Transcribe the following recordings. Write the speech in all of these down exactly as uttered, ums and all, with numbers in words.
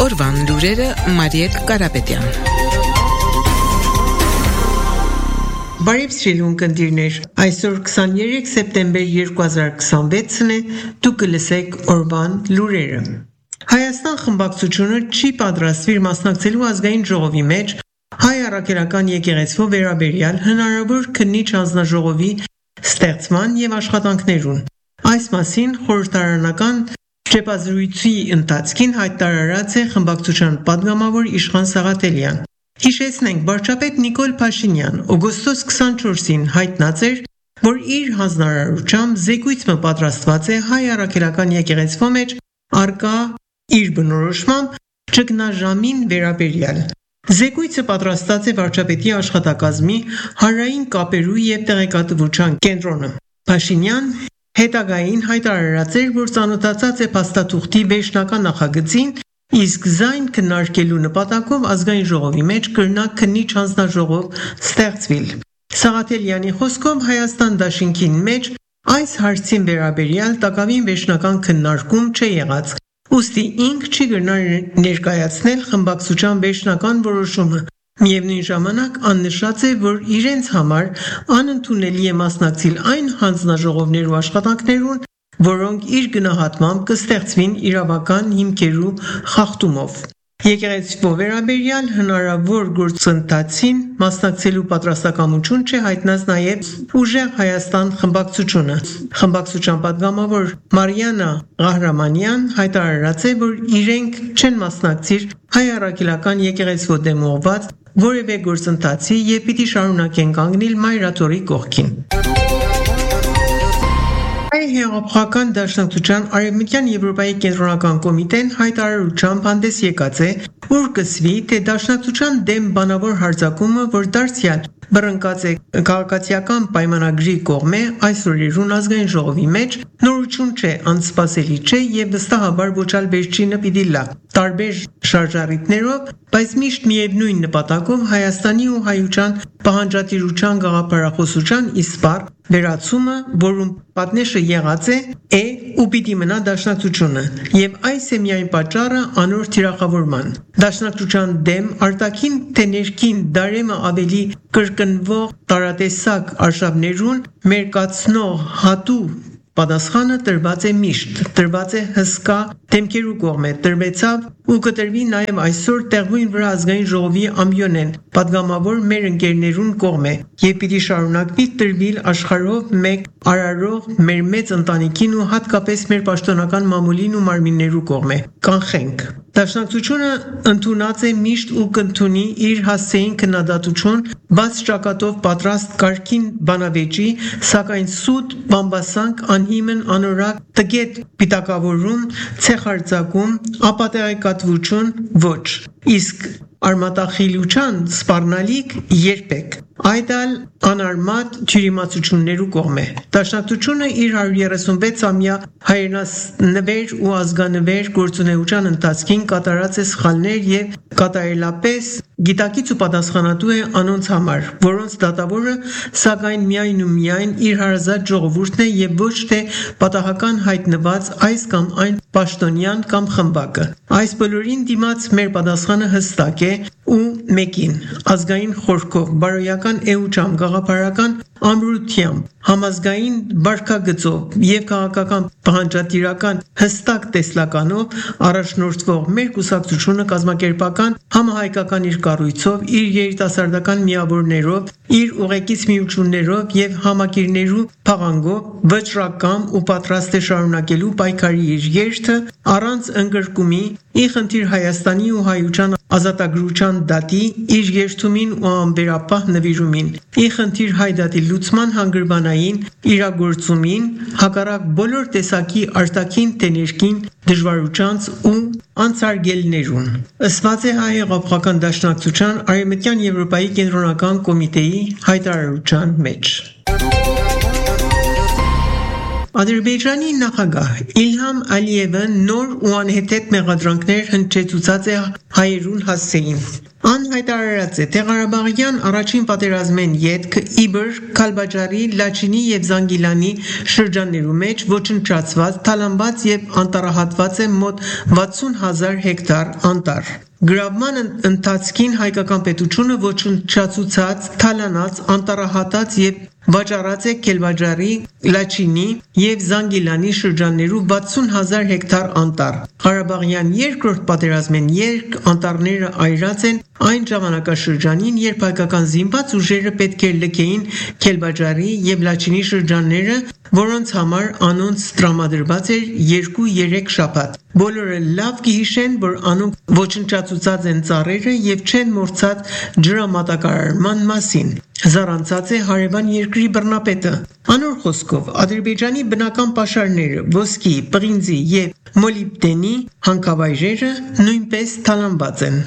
Օրվան լուրերը Մարիետ Կարապետյան։ Բարև սիրուն կնդիրներ, այսօր քսաներեք սեպտեմբեր երկու հազար քսանվեցն է, դուք կլսեք օրվան լուրերը։ Հայաստան խմբակցությունը չի պատրաստվիր մասնակցելու ազգային ժողովի մեջ հայ առաքելական եկեղեցու վերաբերյալ հնարավոր քննիչ հանձնաժողովի ստեղծման եւ աշխատանքներուն։ Այս մասին խորհրդարանական շփազրույցի ընթացքին հայտարարած է խմբակցության падգամավոր Իշխան Սաղաթելյան։ Հիշեցնենք, վարչապետ Նիկոլ Փաշինյան օգոստոս քսանչորսին հայտնած էր, որ իր հանձնարարությամբ զեկույցը պատրաստված է հայ առաքելական եկեղեցու մեջ արկա իր բնորոշմամբ ճգնաժամին վերաբերյալ։ Զեկույցը պատրաստած է վարչապետի աշխատակազմի հանրային կապերու եւ տեղեկատվության կենտրոնը։ Փաշինյան հետագային հայտարարած էր, որ ծանոթացած է փաստաթուղթի վերջնական նախագծին, իսկ զայն քննարկելու նպատակով ազգային ժողովի մեջ կրնակ քննիչ հանձնաժողով ստեղծվել։ Սաղաթելյանի խոսքով Հայաստան դաշինքին մեջ այս հարցին վերաբերյալ տակավին վերջնական քննարկում չի եղած, ուստի ինք չի գնար ներկայացնել խմբակցության վերջնական որոշումը։ Միևնույն ժամանակ աննշած է, որ իրենց համար անընդունելի է մասնակցել այն հանձնաժողովներու աշխատանքներուն, որոնք իր գնահատմամբ կստեղծվին իրավական հիմքերու խախտումով։ Եկեղեցու վերաբերյալ հնարավոր գործընթացին մասնակցելու պատրաստակամություն չէ հայտնած նաև Ուժեղ Հայաստան խմբակցությունը։ Խմբակցության падգամավոր Մարիանա Ղահրամանյան հայտարարած է, որ իրենք չեն մասնակցիր հայ առաքելական եկեղեցու դեմ ուղղված որևէ գործընթացի եւ պիտի շարունակեն կանգնել մայրաթորի կողքին։ Հայ հեղափոխական դաշնակցության Արևմտյան Եվրոպայի կենտրոնական կոմիտեն հայտարարությամբ հանդես եկած է, որ կսվի, թե դաշնակցության դեմ բանավոր հարձակումը, որ դարձյալ բռնկած է քաղաքացիական պայմանագրի կողմէ այս օրերուն ազգային ժողովի մեջ, նորություն չէ, անսպասելի չէ եւ վստահաբար ոչալ վերջինը պիտի լա։ Տարբեր շարժառիթներով, բայց միշտ միևնույն նպատակով Հայաստանի ու հայության պահանջատիրության գաղափարախոսության իսպառ վերացումը, որում պատնեշը եղած է, է ու պիտի մնա դաշնակցությունը, եւ այս է միայն պատճառը անոր թիրախավորման։ Դաշնակցության դեմ արտաքին թե ներքին դարեմը ավելի կրկնվող տարատեսակ արշավներուն մերկացնող հատու պատասխանը տրված է միշտ, տրված է հսկա դեմքերու կողմէ, տրվեցավ ու կտրվի նաև այսօր տեղույն վրա ազգային ժողովի ամբիոնեն, падգամավոր մեր ընկերներուն կողմէ, եւ պիտի շարունակվի տրվել աշխարհով մեկ արարող մեր մեծ ընտանիքին ու հատկապես մեր պաշտոնական մամուլին ու մարմիններու կողմէ։ Կանխենք։ Դաշնակցությունը ընդունած է միշտ ու կընդունի իր հասցեին քննադատություն, բաց ճակատով պատրաստ կարգին բանավեճի, սակայն սուտ բամբասանք անհիմն անորակ տգետ պիտակավորում, ցեխարձակում, ապատեղեկատվություն ոչ, իսկ արմատախիլության սպառնալիք երբեք։ Այդալ անարմատ թյուրիմացություններու կողմէ։ Դաշնակցությունը իր հարյուր երեսունվեց-ամյա հայրենասնվեր ու ազգանվեր գործունեության ընթացքին կատարած է սխալներ եւ կատարելապես գիտակից ու պատասխանատու է անոնց համար, որոնց դատավորը սակայն միայն ու միայն իր հարազատ ժողովուրդն է եւ ոչ թե պատահական հայտնված այս կամ այն պաշտոնյան կամ խմբակը։ Այս բոլորին դիմաց մեր պատասխանը հստակ է ու մեկին՝ ազգային խորքով, բարոյական էությամբ, գաղափարական ամրությամբ, համազգային վարքագծով եւ քաղաքական պահանջատիրական հստակ տեսլականով առաջնորդվող մեր կուսակցությունը կազմակերպական համահայկական իր կառույցով, իր երիտասարդական միավորներով, իր ուղեկից միություններով եւ համակիրներու փաղանգով վճռակամ ու պատրաստ է շարունակելու պայքարի իր երթը առանց ընկրկումի ի խնդիր Հայաստանի ու հայության ազատագրության դատի իր երթումին ու անվերապահ նվիրումին, ի խնդիր հայ դատի լուծման հանգրվանային իրագործումին, հակառակ բոլոր տեսակի արտաքին թե ներքին դժվարությանց ու անցարգելներուն։ Ըսված է Հայ հեղափոխական դաշնակցության Արևմտյան Եվրոպայի կենտրոնական կոմիտեի հայտարարության մեջ։ Ադրբեջանի նախագահ Իլհամ Ալիևը նոր ու անհետեթ մեղադրանքներ հնչեցուցած է հայերուն հասցեին։ Անհայտարարած է թե Ղարաբաղյան առաջին պատերազմեն ետք Իբր, Քալբաջարի, Լաչինի եւ Զանգիլանի շրջաններու մեջ ոչնչացված, թալանված եւ անտառահատված է մոտ վաթսուն հազար հեկտար անտառ։ Գրավման ընթացքին հայկական պետությունը ոչնչացուցած, թալանած, անտառահատած եւ վաճառած է Քելբաջարի, Լաչինի եւ Զանգիլանի շրջաններու վաթսուն հազար հեկտար անտառ։ Ղարաբաղյան երկրորդ պատերազմեն երկ անտառները այրած են այն ժամանակաշրջանին, երբ հայկական զինված ուժերը պետք է լքեին Քելբաջարի եւ Լաչինի շրջանները, որոնց համար անոնց տրամադրված էր երկու-երեք շաբաթ։ Բոլորը լավ կհիշեն, որ անոնք ոչնչացուցած են ծառերը եւ չեն մոռացած ջրամատակարարման մասին։ Զառանցած է հարևան երկրի բռնապետը։ Անոր խոսքով Ադրբեջանի բնական պաշարները, ոսկի, պղինձի եւ մոլիբդենի հանքավայրերը նույնպես թալանված են։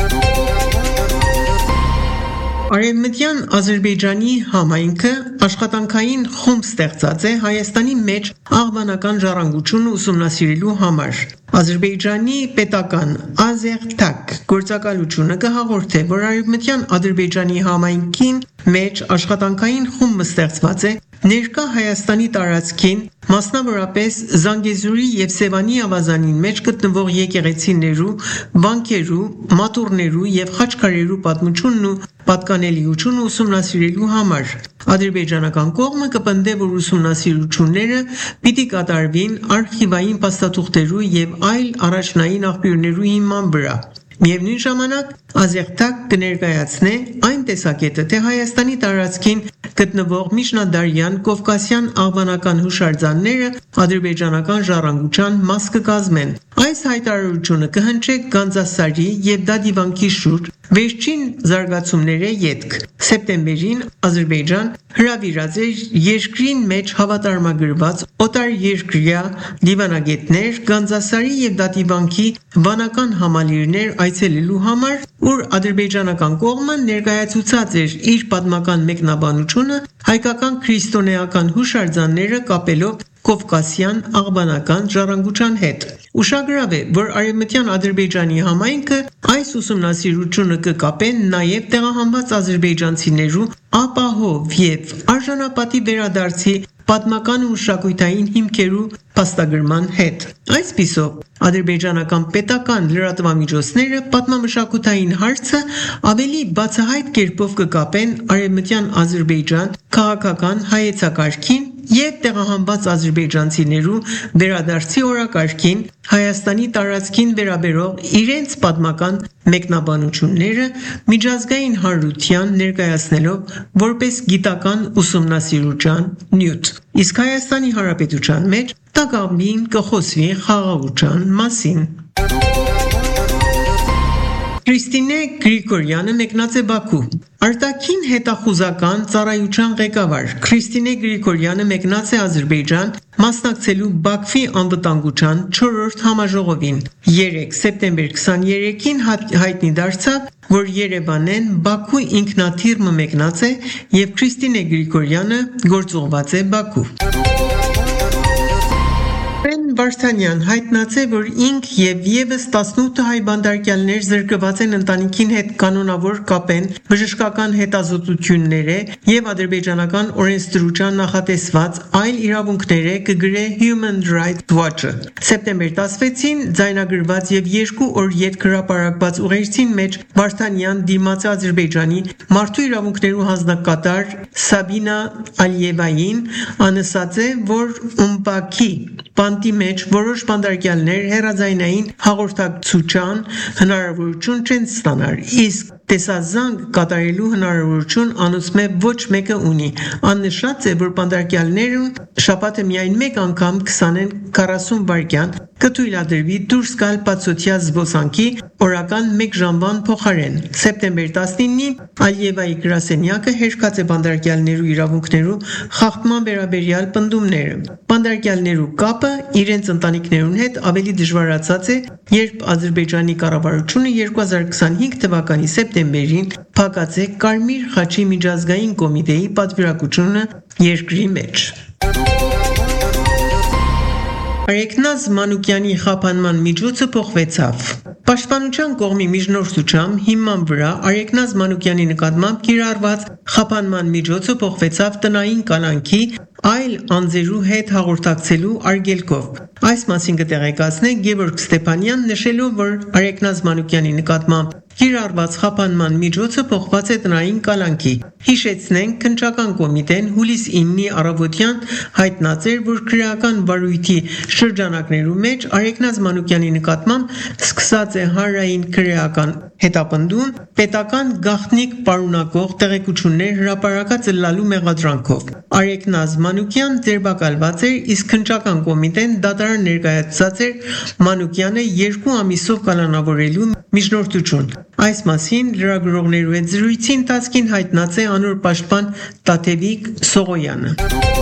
Արևմտյան Ադրբեջանի համայնքը աշխատանքային խումբ ստեղծած է Հայաստանի մեջ աղբանական ժառանգությունը ուսումնասիրելու համար։ Ադրբեջանի պետական Ազեղթակ գործակալությունը կհաղորդե, որ Արևմտյան Ադրբեջանի համայնքին մեջ աշխատանքային խումբը ստեղծված է ներկա Հայաստանի տարածքին, մասնավորապես Զանգեզուրի եւ Սևանի ավազանին մեջ գտնվող եկեղեցիներու, վանքերու, մատուռներու եւ խաչքարերու պատմությունն ու պատկանելիությունը ուսումնասիրելու համար։ Ադրբեջանական կողմը կպնդե, որ ուսումնասիրությունները պիտի կատարվին արխիվային փաստաթուղթերու եւ այլ առաջնային աղբյուրներու հիման վրա։ Միևնույն ժամանակ Ազեղթակ կներկայացնե այն տեսակետը, թե Հայաստանի տարածքին գտնվող միջնադարյան կովկասյան աղբանական հուշարձանները ադրբեջանական ժառանգության մաս կկազմեն։ Այս հայտարարությունը կհնչե Գանձասարի եւ Դադիվանքի շուրջ վերջին զարգացումները ետք։ Սեպտեմբերին Ադրբեջան հրավիրած էր երկրին մեջ հավատարմագրված օտարերկրյա դիվանագետներ Գանձասարի եւ Դադիվանքի վանական համալիրներ այցելելու համար, ուր ադրբեջանական կողմը ներկայացուցած էր իր պատմական մեկնաբանությունը հայկական քրիստոնեական հուշարձանները կապելով Կովկասյան աղբանական ժառանգության հետ։ Ուշագրավ է, որ Արևմտյան Ադրբեջանի համայնքը այս ուսումնասիրությունը կկապեն նաև տեղահանված ադրբեջանցիներու ապահով եւ արժանապատի վերադարձի պատմական ու մշակութային հիմքերու փաստագրման հետ։ Այսպիսով ադրբեջանական պետական լրատվամիջոցները պատմամշակութային հարցը ավելի բացահայտ կերպով կկապեն Արևմտյան Ադրբեջան քաղաքական հայեցակարգին եւ տեղահանված ադրբեջանցիներու վերադարձի օրակարգին Հայաստանի տարածքին վերաբերող իրենց պատմական մեկնաբանությունները միջազգային հանրության ներկայացնելով որպես գիտական ուսումնասիրության նյութ։ Իսկ Հայաստանի Հանրապետության մեջ տակավին կխոսվի խաղաղության մասին։ Քրիստինե Գրիգորյանը մեկնած է Բաքու։ Արտաքին հետախուզական ծառայության ղեկավար Քրիստինե Գրիգորյանը մեկնած է Ադրբեջան մասնակցելու Բաքվի անվտանգության չորրորդ համաժողովին։ երեք սեպտեմբեր քսաներեքին հայտնի դարձավ, որ Երևանեն Բաքու ինքնաթիռը մեկնած է եւ Քրիստինե Գրիգորյանը գործուղված է Բաքու։ Վարդանյան հայտնած է, որ ինք եւ եւս տասնութ հայ բանդարկյալներ զրկված են ընտանիքին հետ կանոնավոր կապեն բժշկական հետազոտությունները եւ ադրբեջանական օրենսդրության նախատեսված այլ իրավունքները կգրե Human Rights Watch-ը։ Սեպտեմբեր տասնվեցին ձայնագրված եւ երկու օր յետ հրապարակված ուղերձին մեջ Վարդանյան դիմաց Ադրբեջանի մարդու իրավունքներու հանձնակատար Սաբինա Ալիևային անասած է, որ ումբակի բանտի մեջ որոշ բանդարկյալներ հեռաձայնային հաղորդակցության հնարավորություն չեն ստանալ, իսկ տեսազանգ կատարելու հնարավորություն անոնցմե ոչ մեկը ունի։ Աննշած է, որ բանդարկյալները շաբաթը միայն մեկ անգամ քսանեն քառասուն վայրկյան կթույլատրվի դուրս գալ բացօթյա զբոսանքի օրական մեկ ժամվան փոխարեն։ Սեպտեմբեր տասնինին Ալիևայի գրասենյակը հերքած է բանդարկյալներու իրավունքներու խախտման վերաբերյալ պնդումները։ Բանդարկյալներու կապը իրենց ընտանիքներուն հետ ավելի դժվարացած է, երբ Ադրբեջանի կառավարությունը երկու հազար քսանհինգ թվականի սեպտեմբերին փակած է Կարմիր խաչի միջազգային կոմիտեի պատվիրակությունը երկրի մեջ։ Արեգնազ Մանուկյանի խափանման միջոցը փոխվեցավ։ Պաշտպանության կողմի միջնորդությամբ հիման վրա Արեգնազ Մանուկյանի նկատմամբ կիրառված խափանման միջոցը փոխվեցավ տնային կալանքի այլ անձերու հետ հաղորդակցելու արգելքով։ Այս մասին կտեղեկացնենք Գևորգ Ստեփանյան, նշելով, որ Արեգնազ Մանուկյանի նկատմամբ կիրառված խափանման միջոցը փոխված է տնային կալանքի։ Հիշեցնենք, քննչական կոմիտեն հուլիս իննի առավոտյան հայտնած էր, որ քրեական վարույթի շրջանակներու մեջ Արեգնազ Մանուկյանի նկատմամբ սկսած է հանրային քրեական հետապնդում պետական գաղտնիք պարունակող տեղեկություններ հրապարակած լալու մեղադրանքով։ Արեգնազ Մանուկյան ձերբակալված էր, իսկ քննչական կոմիտեն դատարան ներկայացած էր Մանուկյանը երկու ամիսով կալանավորելու միջնորդություն։ Այս մասին լրագրողներու հետ զրույցի ընթացքին հայտնած է անոր պաշտպան Տաթևիկ Սողոյանը։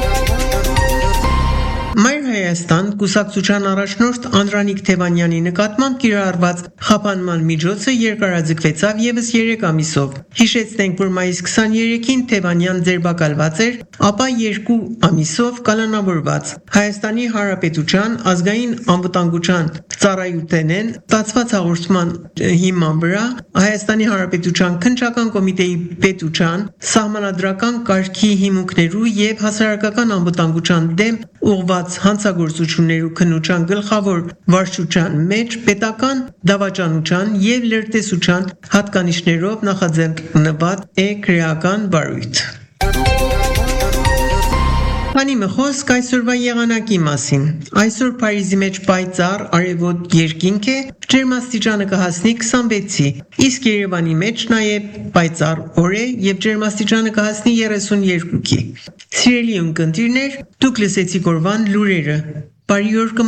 Մայր Հայաստան կուսակցության առաջնորդ Անդրանիկ Թևանյանի նկատմամբ կիրառված խափանման միջոցը երկարաձգվեցավ եւս երեք ամիսով։ Հիշեցնենք, որ մայիսի քսաներեքին Թևանյան ձերբակալված էր, ապա երկու ամիսով կալանավորված։ Հայաստանի Հանրապետության ազգային անվտանգության ծառայությունեն ստացված հաղորդման հիման վրա Հայաստանի Հանրապետության քննչական կոմիտեի պետության սահմանադրական կարգի հիմունքներու եւ հասարակական անվտանգության դեմ ուղղված հանցագործություններու քննության գլխավոր վարչության մեջ պետական դավաճանության եւ լրտեսության հատկանիշներով նախաձեռնված է քրեական վարույթ։ Քանի մխոսք այսօրվա եղանակի մասին։ Այսօր Փարիզի մեջ պայծառ արևոտ երկինք է, ջերմաստիճանը կհասնի քսանվեցի, իսկ Երևանի մեջ նաև պայծառ օր է եւ ջերմաստիճանը կհասնի երեսունյոթի։ Սիրելի ունկնդիրներ, դուք լսեցիք օրվան լուրերը։ Բարի օր։